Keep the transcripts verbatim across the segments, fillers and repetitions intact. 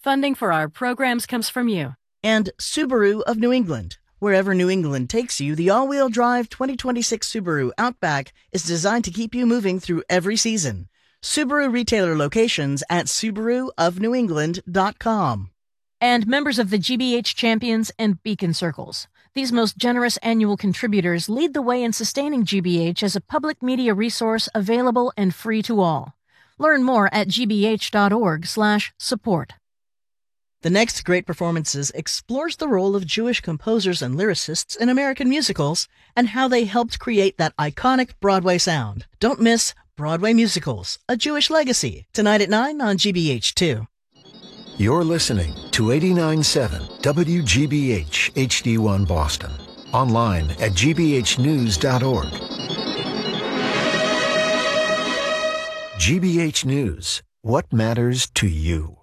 Funding for our programs comes from you. And Subaru of New England. Wherever New England takes you, the all-wheel drive twenty twenty-six Subaru Outback is designed to keep you moving through every season. Subaru retailer locations at Subaru of New England dot com. And members of the G B H Champions and Beacon Circles. These most generous annual contributors lead the way in sustaining G B H as a public media resource available and free to all. Learn more at g b h dot org slash support. The next Great Performances explores the role of Jewish composers and lyricists in American musicals and how they helped create that iconic Broadway sound. Don't miss Broadway Musicals, A Jewish Legacy, tonight at nine on G B H two. You're listening to eighty-nine point seven W G B H H D one Boston. Online at g b h news dot org. G B H News. What matters to you?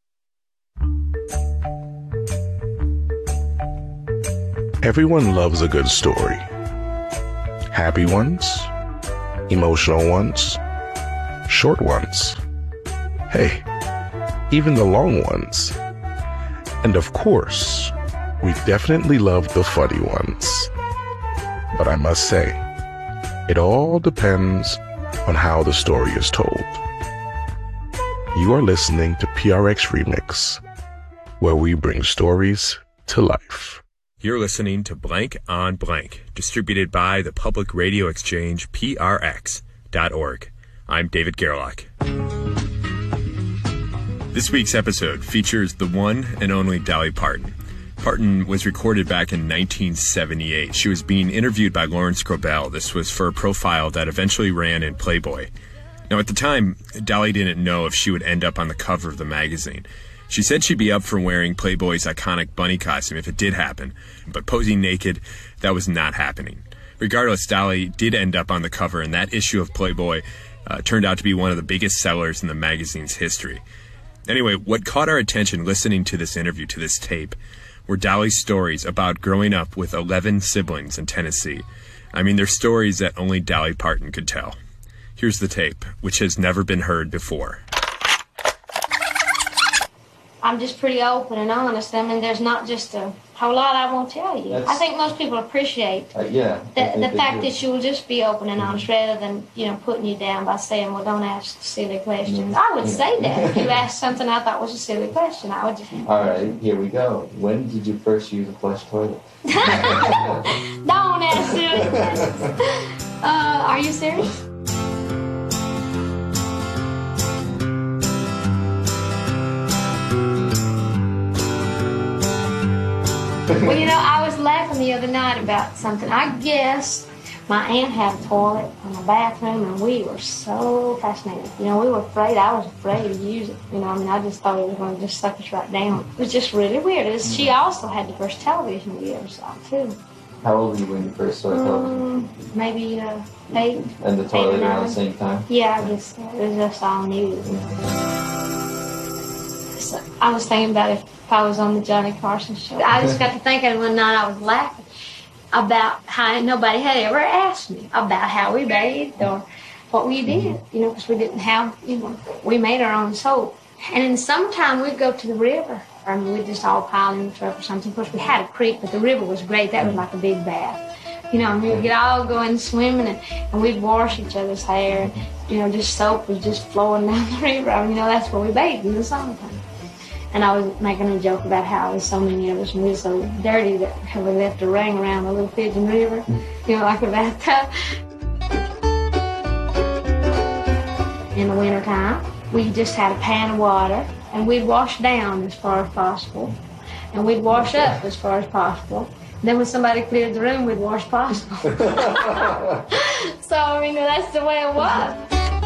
Everyone loves a good story. Happy ones, emotional ones, short ones. Hey, even the long ones. And of course, we definitely love the funny ones. But I must say, it all depends on how the story is told. You are listening to P R X Remix, where we bring stories to life. You're listening to Blank on Blank, distributed by the Public Radio Exchange, P R X dot org. I'm David Gerlach. This week's episode features the one and only Dolly Parton. Parton was recorded back in nineteen seventy-eight. She was being interviewed by Lawrence Grobel. This was for a profile that eventually ran in Playboy. Now, at the time, Dolly didn't know if she would end up on the cover of the magazine. She said she'd be up for wearing Playboy's iconic bunny costume if it did happen, but posing naked, that was not happening. Regardless, Dolly did end up on the cover, and that issue of Playboy uh, turned out to be one of the biggest sellers in the magazine's history. Anyway, what caught our attention listening to this interview, to this tape, were Dolly's stories about growing up with eleven siblings in Tennessee. I mean, they're stories that only Dolly Parton could tell. Here's the tape, which has never been heard before. I'm just pretty open and honest. I mean, there's not just a whole lot I won't tell you. That's, I think most people appreciate uh, yeah, the, the fact that you'll just be open and honest rather than, you know, putting you down by saying, well, don't ask silly questions. I would say that if you asked something I thought was a silly question. I would just... All right, here we go. When did you first use a flush toilet? Don't ask silly questions. Uh, are you serious? Well, you know, I was laughing the other night about something. I guess my aunt had a toilet in the bathroom, and we were so fascinated. You know, we were afraid. I was afraid to use it. You know, I mean, I just thought it was going to just suck us right down. It was just really weird. It was, she also had the first television we ever saw, too. How old were you when you first saw television? Um, maybe uh, eight. And the toilet around the same time? Yeah, I guess so. It was just all new. So I was thinking about if I was on the Johnny Carson show. I just got to thinking one night I was laughing about how nobody had ever asked me about how we bathed or what we did, you know, because we didn't have, you know, we made our own soap. And in the summertime, we'd go to the river. I mean, we'd just all pile in the truck or something. Of course, we had a creek, but the river was great. That was like a big bath. You know, and we'd get all going swimming, and, and we'd wash each other's hair. And, you know, just soap was just flowing down the river. I mean, you know, that's where we bathed in the summertime. And I was making a joke about how there was so many of us, and we were so dirty that we left a ring around the little Pigeon River, you know, like a bathtub. In the wintertime, we just had a pan of water, and we'd wash down as far as possible, and we'd wash up as far as possible. Then when somebody cleared the room, we'd wash possible. So, I mean, that's the way it was.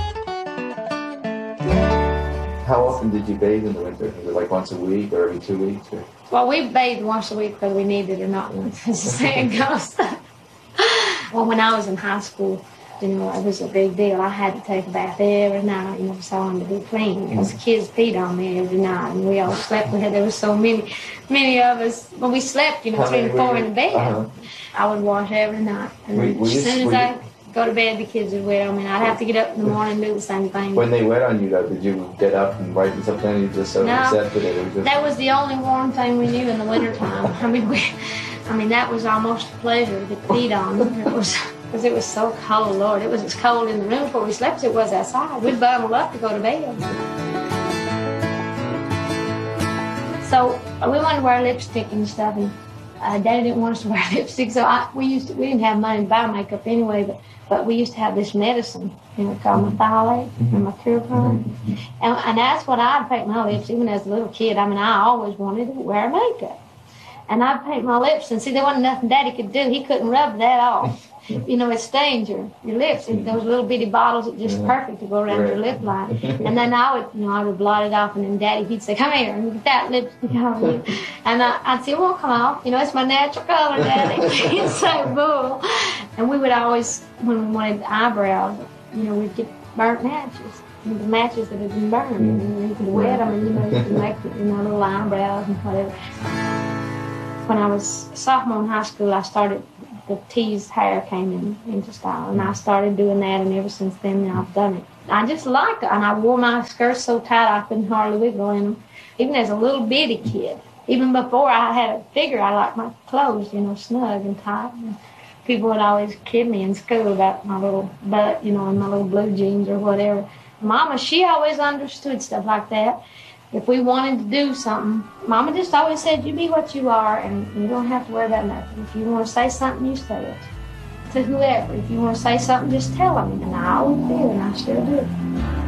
How often did you bathe in the winter? Was it like once a week or every two weeks? Or? Well, we bathed once a week whether we needed it or not, as the saying goes. Well, when I was in high school, you know, it was a big deal. I had to take a bath every night, you know, so I wanted to be clean. Because the kids peed on me every night, and we all slept. We had, there was so many, many of us. When we slept, you know, How three and four you? in the bed. Uh-huh. I would wash every night. And were, were as you, soon as were I... You, go to bed, the kids would wait on me, and I'd have to get up in the morning and do the same thing. When they wet on you, though, did you get up and wipe and something? You just so no, accepted it? It was just... That was the only warm thing we knew in the wintertime. I mean, we, I mean, that was almost a pleasure to get peed on. It was, because it was so cold, Lord. It was as cold in the room before we slept as it was outside. We'd bundle up to go to bed. So we wanted to wear lipstick and stuff, and uh, Daddy didn't want us to wear lipstick, so I, we used to, we didn't have money to buy makeup anyway, but, but we used to have this medicine, you know, called Metholate and Mercurochrome, and, and that's what I'd paint my lips, even as a little kid. I mean, I always wanted to wear makeup, and I'd paint my lips, and see, there wasn't nothing Daddy could do. He couldn't rub that off. You know, it stains your, your lips. And those little bitty bottles are just perfect to go around right. your lip line. And then I would, you know, I would blot it off, and then Daddy, he'd say, come here, and get that lipstick off you. And I, I'd say, it won't come off. You know, it's my natural color, Daddy. He'd say, bull. And we would always, when we wanted eyebrows, you know, we'd get burnt matches. The matches that had been burned. And you could wet them, and, you know, you could make, you know, little eyebrows and whatever. When I was a sophomore in high school, I started, the teased hair came in, into style, and I started doing that, and ever since then, I've done it. I just liked it, and I wore my skirts so tight I couldn't hardly wiggle in them, even as a little bitty kid. Even before I had a figure, I liked my clothes, you know, snug and tight. And people would always kid me in school about my little butt, you know, and my little blue jeans or whatever. Mama, she always understood stuff like that. If we wanted to do something, Mama just always said, you be what you are, and you don't have to worry about nothing. If you want to say something, you say it. To whoever. If you want to say something, just tell them. And I always did, and I still do.